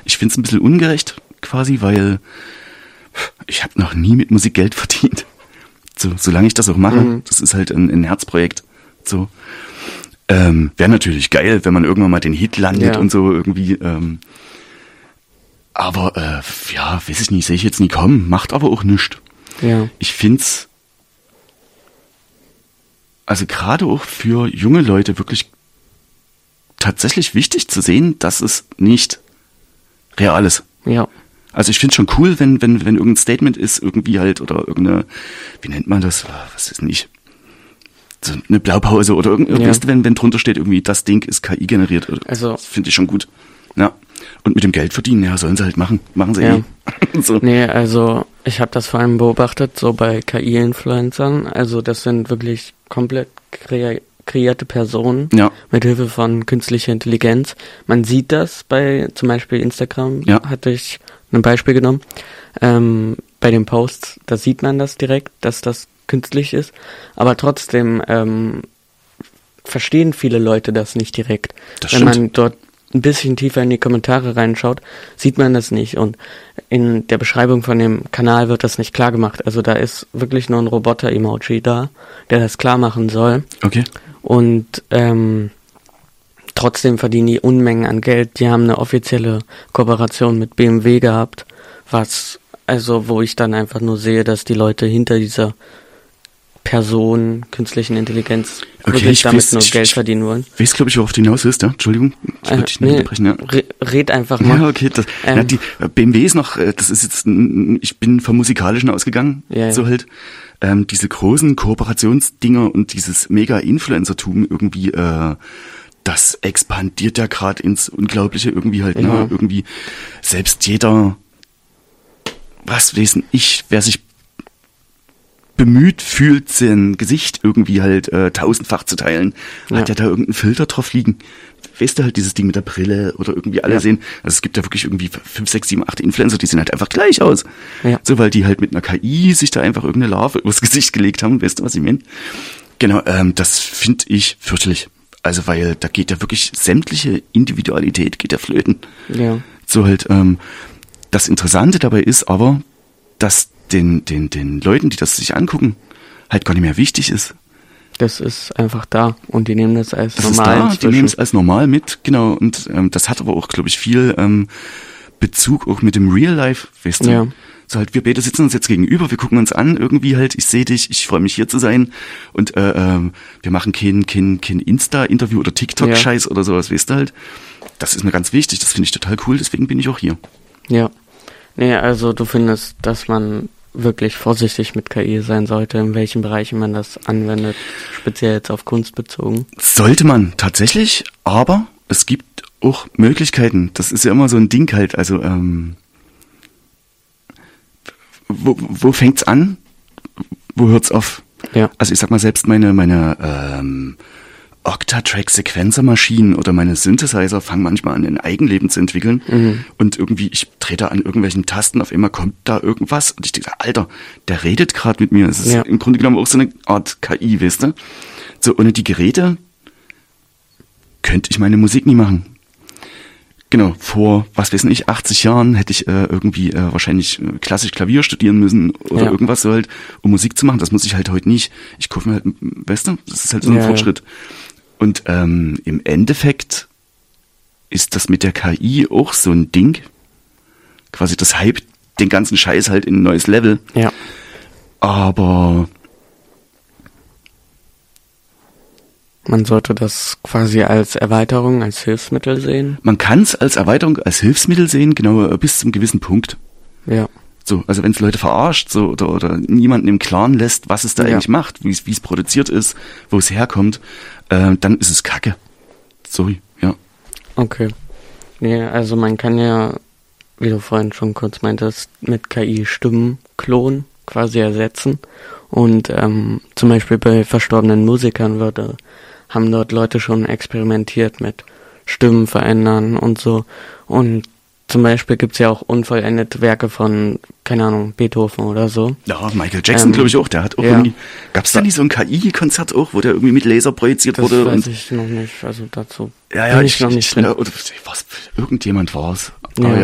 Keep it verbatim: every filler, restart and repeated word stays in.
Ich finde es ein bisschen ungerecht quasi, weil ich habe noch nie mit Musik Geld verdient. So, solange ich das auch mache, mhm. das ist halt ein, ein Herzprojekt. So, ähm, wäre natürlich geil, wenn man irgendwann mal den Hit landet ja. und so irgendwie. Ähm, aber äh, ja, weiß ich nicht, sehe ich jetzt nie kommen. Macht aber auch nichts. Ja. Ich find's also gerade auch für junge Leute wirklich tatsächlich wichtig zu sehen, dass es nicht real ist. Ja. Also ich finde es schon cool, wenn, wenn, wenn irgendein Statement ist, irgendwie halt, oder irgendeine, wie nennt man das? Was ist nicht? So eine Blaupause oder irgendwas, ja. wenn, wenn drunter steht, irgendwie, das Ding ist K I generiert. Also. Das finde ich schon gut. Ja. Und mit dem Geld verdienen, ja, sollen sie halt machen. Machen sie ja. eh. So. Nee, also ich habe das vor allem beobachtet, so bei K I-Influencern. Also das sind wirklich komplett kre- kreierte Personen ja. mit Hilfe von künstlicher Intelligenz. Man sieht das bei zum Beispiel Instagram, ja. hatte ich ein Beispiel genommen. Ähm, bei den Posts, da sieht man das direkt, dass das künstlich ist. Aber trotzdem ähm, verstehen viele Leute das nicht direkt. Das Wenn stimmt. man dort ein bisschen tiefer in die Kommentare reinschaut, sieht man das nicht. Und in der Beschreibung von dem Kanal wird das nicht klar gemacht. Also da ist wirklich nur ein Roboter-Emoji da, der das klar machen soll. Okay. Und ähm, trotzdem verdienen die Unmengen an Geld. Die haben eine offizielle Kooperation mit B M W gehabt, was, also wo ich dann einfach nur sehe, dass die Leute hinter dieser Person, künstlichen Intelligenz, okay, wirklich ich damit weiß, nur ich, Geld ich, verdienen wollen. Ich weiß, glaube ich, worauf du hinaus willst, ja? Entschuldigung, ich wollte dich nicht nee, unterbrechen, ja. Re- red einfach mal. Ja, okay, das, ähm, ja, die B M W ist noch, das ist jetzt, ich bin vom Musikalischen ausgegangen, ja, so ja. halt, ähm, diese großen Kooperationsdinger und dieses Mega-Influencer-Tum irgendwie, äh, das expandiert ja gerade ins Unglaubliche irgendwie halt, ja. ne, irgendwie, selbst jeder, was weiß ich, wer sich bemüht fühlt, sein Gesicht irgendwie halt äh, tausendfach zu teilen, ja. hat ja da irgendeinen Filter drauf liegen. Weißt du halt, dieses Ding mit der Brille oder irgendwie alle ja. sehen. Also es gibt ja wirklich irgendwie fünf, sechs, sieben, acht Influencer, die sehen halt einfach gleich aus. Ja. So, weil die halt mit einer K I sich da einfach irgendeine Larve übers Gesicht gelegt haben. Weißt du, was ich meine? Genau, ähm, das finde ich fürchterlich. Also weil da geht ja wirklich sämtliche Individualität geht ja flöten. Ja. So halt, ähm, das Interessante dabei ist aber, dass den, den, den Leuten, die das sich angucken, halt gar nicht mehr wichtig ist. Das ist einfach da und die nehmen das als das normal. Ist da, die nehmen es als normal mit, genau. Und ähm, das hat aber auch, glaube ich, viel ähm, Bezug auch mit dem Real Life, weißt du? Ja. So halt, wir beide sitzen uns jetzt gegenüber, wir gucken uns an, irgendwie halt, ich sehe dich, ich freue mich hier zu sein und äh, ähm, wir machen kein, kein, kein Insta-Interview oder TikTok-Scheiß ja. oder sowas, weißt du halt? Das ist mir ganz wichtig, das finde ich total cool, deswegen bin ich auch hier. Ja. Nee, also du findest, dass man wirklich vorsichtig mit K I sein sollte, in welchen Bereichen man das anwendet, speziell jetzt auf Kunst bezogen. Sollte man tatsächlich, aber es gibt auch Möglichkeiten. Das ist ja immer so ein Ding halt. Also ähm, wo, wo fängt's an? Wo hört's auf? Ja. Also ich sag mal, selbst meine meine ähm, Octatrack-Sequencer-Maschinen oder meine Synthesizer fangen manchmal an, ein Eigenleben zu entwickeln. Mhm. Und irgendwie, ich trete an irgendwelchen Tasten, auf einmal kommt da irgendwas. Und ich denke, Alter, der redet gerade mit mir. Das ist ja. im Grunde genommen auch so eine Art K I, weißt du? So, ohne die Geräte könnte ich meine Musik nie machen. Genau, vor, was weiß ich, achtzig Jahren hätte ich äh, irgendwie äh, wahrscheinlich äh, klassisch Klavier studieren müssen oder ja. irgendwas so halt, um Musik zu machen. Das muss ich halt heute nicht. Ich kaufe mir halt, weißt du, das ist halt so ein ja, Fortschritt. Ja. Und ähm, im Endeffekt ist das mit der K I auch so ein Ding. Quasi das hype den ganzen Scheiß halt in ein neues Level. Ja. Aber man sollte das quasi als Erweiterung, als Hilfsmittel sehen. Man kann es als Erweiterung, als Hilfsmittel sehen, genau bis zum gewissen Punkt. Ja. So, also wenn es Leute verarscht so oder oder niemanden im Klaren lässt, was es da ja. eigentlich macht, wie es wie es produziert ist, wo es herkommt, äh, dann ist es Kacke. Sorry, ja. Okay. Nee, also man kann ja, wie du vorhin schon kurz meintest, mit K I Stimmen klonen, quasi ersetzen. Und ähm, zum Beispiel bei verstorbenen Musikern würde, haben dort Leute schon experimentiert mit Stimmen verändern und so. Und zum Beispiel gibt's ja auch unvollendete Werke von, keine Ahnung, Beethoven oder so. Ja, Michael Jackson, ähm, glaube ich auch, der hat auch ja. irgendwie, gab's da nicht so ein K I-Konzert auch, wo der irgendwie mit Laser projiziert das wurde? Das weiß und ich noch nicht, also dazu ja, ja, bin ich, ich noch nicht ich, drin. Oder was, irgendjemand war's. Ja. Aber